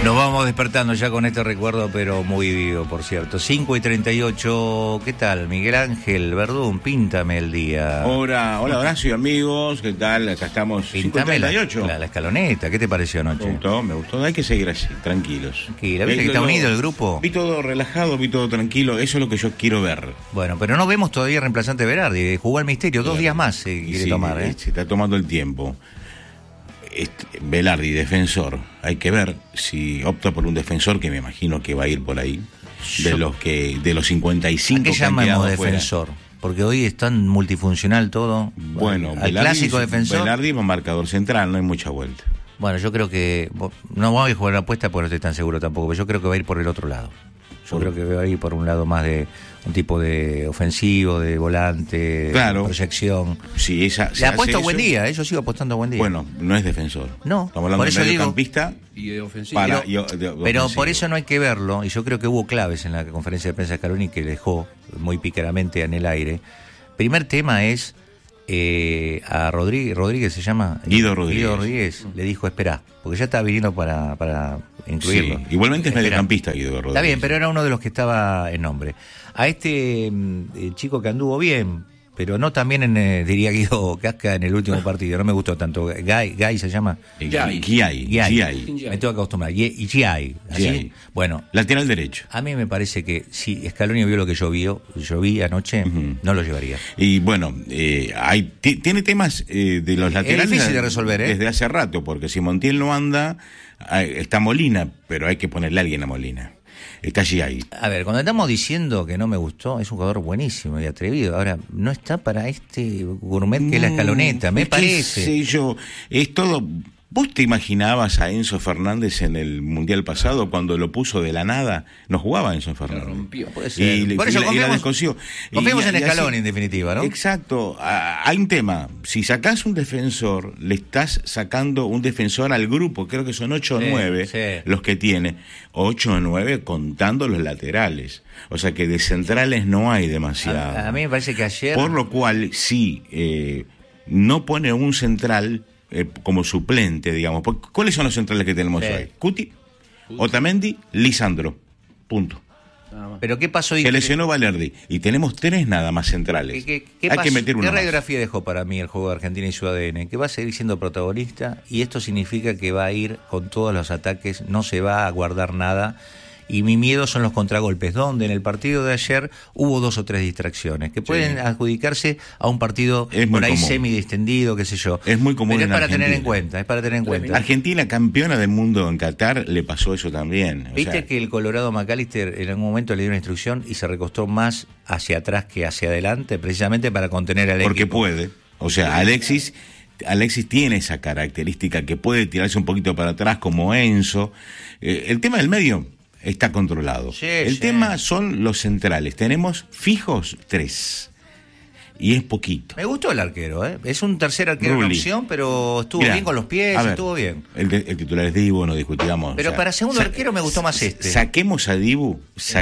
Nos vamos despertando ya con este recuerdo, pero muy vivo, por cierto. 5:38, ¿qué tal? Miguel Ángel Verdún, píntame el día. Hola Horacio, amigos, ¿qué tal? Acá estamos. Píntame 5:38. La escaloneta, ¿qué te pareció anoche? Me gustó, hay que seguir así, tranquilos. Tranquila, ¿viste que está unido el grupo? Vi todo relajado, vi todo tranquilo, eso es lo que yo quiero ver. Bueno, pero no vemos todavía reemplazante Berardi, jugó al misterio, 2 días más quiere tomar, ¿eh? Se está tomando el tiempo. Velardi, defensor, hay que ver si opta por un defensor, que me imagino que va a ir por ahí, de los 55. ¿A qué llamamos defensor? Porque hoy es tan multifuncional todo. Bueno, al clásico defensor. Velardi es un marcador central, no hay mucha vuelta. Bueno, yo creo que no vamos a jugar la apuesta porque no estoy tan seguro tampoco, pero yo creo que va a ir por el otro lado. Yo creo que va a ir por un lado más de un tipo de ofensivo, de volante, claro, de proyección. Sí, le apuesto a Buendía, yo sigo apostando a Buendía. Bueno, no es defensor. No, estamos hablando de mediocampista y de ofensivo. Pero por eso no hay que verlo, y yo creo que hubo claves en la conferencia de prensa de Scaloni que dejó muy pícaramente en el aire. Primer tema es a Rodríguez se llama Guido Rodríguez le dijo esperá, porque ya estaba viniendo para incluirlo. Sí, igualmente es mediocampista Guido Rodríguez. Está bien, pero era uno de los que estaba en nombre. A este chico que anduvo bien, pero no también diría Guido Casca en el último partido, no me gustó tanto. Guy se llama. Giai. Me tengo que acostumbrar. Giai. ¿Así? Bueno. Lateral derecho. A mí me parece que si Scaloni vio lo que yo vi anoche, no lo llevaría. Y bueno, tiene temas de los laterales. Es difícil de resolver, desde hace rato, porque si Montiel no anda, está Molina, pero hay que ponerle a alguien a Molina. Está allí ahí. A ver, cuando estamos diciendo que no me gustó, es un jugador buenísimo y atrevido. Ahora, no está para este gourmet que es la Escaloneta, me parece. Sí, es todo. ¿Vos te imaginabas a Enzo Fernández en el Mundial pasado cuando lo puso de la nada? No jugaba Enzo Fernández. Lo rompió, puede ser. Por eso confiamos en Scaloni, en definitiva, ¿no? Exacto. Hay un tema. Si sacás un defensor, le estás sacando un defensor al grupo. Creo que son 8 o 9 los que tiene. 8 o 9 contando los laterales. O sea que de centrales no hay demasiado. A mí me parece que ayer... Por lo cual, no pone un central... como suplente, digamos. ¿Cuáles son los centrales que tenemos hoy? Cuti, Otamendi, Lisandro. Punto. ¿Pero qué pasó? Que lesionó Valerdi. Y tenemos 3 nada más centrales. ¿Qué Hay que meter uno ¿Qué radiografía dejó para mí el juego de Argentina y su ADN? Que va a seguir siendo protagonista y esto significa que va a ir con todos los ataques, no se va a guardar nada. Y mi miedo son los contragolpes, donde en el partido de ayer hubo 2 o 3 distracciones, que pueden adjudicarse a un partido por ahí semi-distendido, qué sé yo. Es muy común. Pero es para tener en cuenta. Argentina, campeona del mundo en Qatar, le pasó eso también. ¿Viste que el Colorado McAllister en algún momento le dio una instrucción y se recostó más hacia atrás que hacia adelante, precisamente para contener al equipo? Porque puede. O sea, Alexis tiene esa característica que puede tirarse un poquito para atrás como Enzo. El tema del medio está controlado. El tema son los centrales. Tenemos fijos 3. Y es poquito. Me gustó el arquero, ¿eh? Es un tercer arquero en opción, pero estuvo bien con los pies, estuvo bien. El titular es Dibu, no discutíamos. Pero para segundo arquero me gustó más Saquemos a Dibu.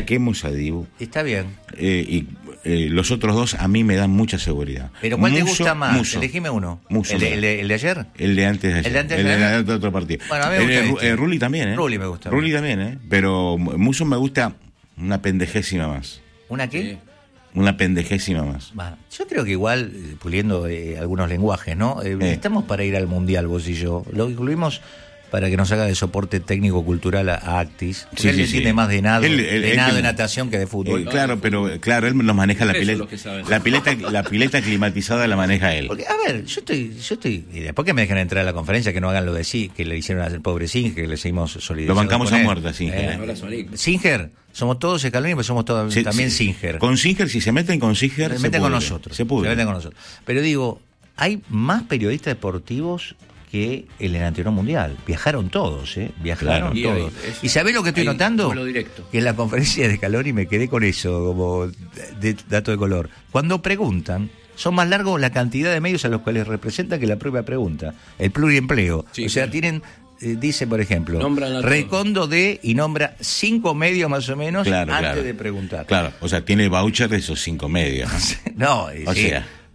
Está bien. Y los otros 2 a mí me dan mucha seguridad. ¿Pero cuál te gusta más? Elegime uno. ¿El de ayer? El de antes de ayer. El de otro partido. Bueno, a mí me gusta Rulli también, ¿eh? Rulli me gusta. Rulli también, ¿eh? Pero Musso me gusta una pendejésima más. ¿Una qué? Una pendejésima más. Yo creo que igual, puliendo algunos lenguajes, ¿no? Estamos para ir al Mundial, vos y yo. Lo incluimos para que nos haga de soporte técnico-cultural a Actis. Él entiende más de nado, de natación que de fútbol. Claro, él nos maneja la pileta. La pileta climatizada la maneja él. Porque, a ver, yo estoy y después que me dejen entrar a la conferencia, que no hagan lo de que le hicieron al pobre Singer, que le seguimos solidarizando. Lo bancamos a muerta, Singer. Singer, somos todos Scaloni, pero somos todos también Singer. Con Singer, si se meten con Singer, se meten con nosotros. Se meten con nosotros. Pero digo, hay más periodistas deportivos que el anterior mundial. Viajaron todos, Viajaron todos. ¿Y sabés lo que estoy notando? Que en la conferencia de Scaloni me quedé con eso, como dato de color. Cuando preguntan, son más largos la cantidad de medios a los cuales representan que la propia pregunta. El pluriempleo. Tienen... dice, por ejemplo, Recondo y nombra 5 medios más o menos antes de preguntar. Claro, o sea, tiene voucher de esos 5 medios. No,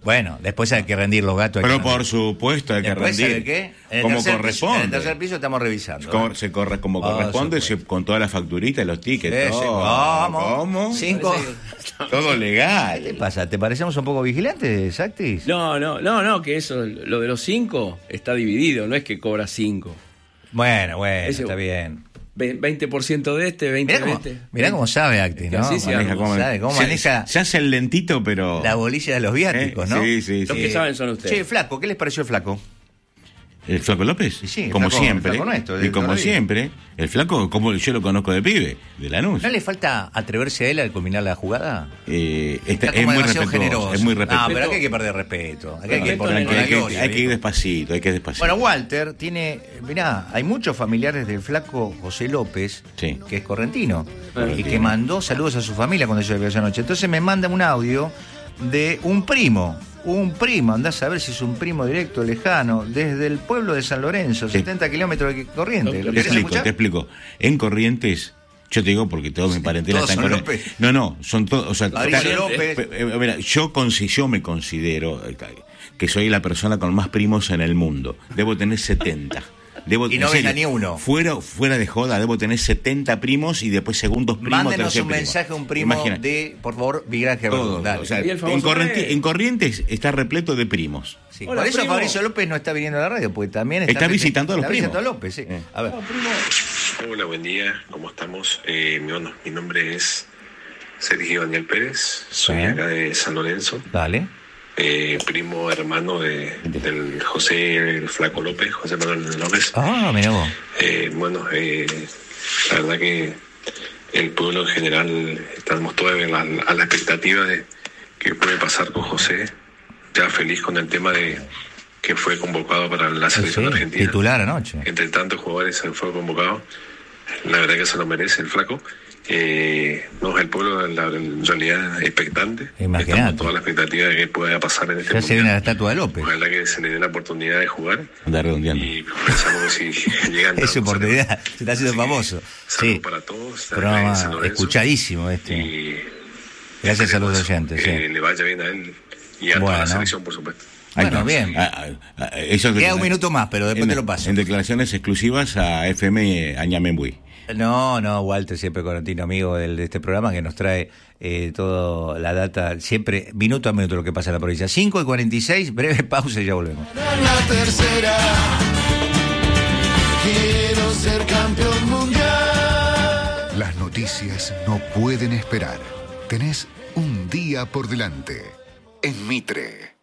Bueno, después hay que rendir los gatos. Pero por supuesto hay que rendir. ¿Qué? Como corresponde. En el tercer piso estamos revisando. Se corre como corresponde, con todas las facturitas, los tickets. ¿Cómo? 5. Todo legal. ¿Qué te pasa? ¿Te parecemos un poco vigilantes, Actis? No, que eso, lo de los 5 está dividido, no es que cobra 5. Bueno, está bien. 20% de este, 20% de este. Mirá cómo sabe Actis, ¿no? Sí, ¿Cómo maneja? Se hace el lentito, pero... La bolilla de los viáticos, ¿no? Sí. Los que saben son ustedes. Che, Flaco, ¿qué les pareció el Flaco? ¿El Flaco López? Sí, como Flaco, siempre. El Flaco nuestro, y como siempre, el Flaco, como yo lo conozco de pibe, de Lanús. ¿No le falta atreverse a él al culminar la jugada? Es muy respetuoso. Generoso. Es muy respetuoso. No, pero aquí hay que perder respeto. Aquí hay que ir despacito, Bueno, Walter tiene... Mirá, hay muchos familiares del Flaco José López, que es correntino, y que mandó saludos a su familia cuando yo le vio esa noche. Entonces me manda un audio de un primo, andás a ver si es un primo directo, lejano, desde el pueblo de San Lorenzo, 70 kilómetros de Corrientes. Te explico. En Corrientes, yo te digo porque todos mis parentela están en Corrientes. No, son todos. O sea, mira, yo me considero que soy la persona con más primos en el mundo. Debo tener 70. Y no venga ni uno. Fuera de joda, debo tener 70 primos y después segundos primos. Mándenos un mensaje a un primo de, por favor, Vigraje. O sea, en Corrientes está repleto de primos. Sí. Hola, por eso primo. Fabricio López no está viniendo a la radio, porque también está visitando a los primos. Visitando a López, sí. A ver. Hola, buen día, ¿cómo estamos? Mi nombre es Sergio Daniel Pérez, soy acá de San Lorenzo. Dale. Primo hermano del José el Flaco López, José Manuel López. Mira vos. La verdad que el pueblo en general estamos todos a la expectativa de qué puede pasar con José, ya feliz con el tema de que fue convocado para la selección argentina. Titular anoche. Entre tantos jugadores fue convocado. La verdad que se lo merece el Flaco. El pueblo en realidad expectante. Imagínate. Estamos toda la expectativa de que pueda pasar en este mundial. Ya se viene la estatua de López. Ojalá que se le dé la oportunidad de jugar. Anda redondeando. Y pensamos que si llegan... Es su oportunidad, se está haciendo famoso. Saludos para todos. Programa escuchadísimo Gracias a los oyentes. Le vaya bien a él y a toda la selección, por supuesto. Bueno, bien. Queda un minuto más, pero después te lo paso. En declaraciones exclusivas a FM Añamembuy. No, Walter, siempre correntino, amigo de este programa, que nos trae toda la data, siempre, minuto a minuto, lo que pasa en la provincia. 5:46, breve pausa y ya volvemos. La tercera, quiero ser campeón mundial. Las noticias no pueden esperar. Tenés un día por delante. En Mitre.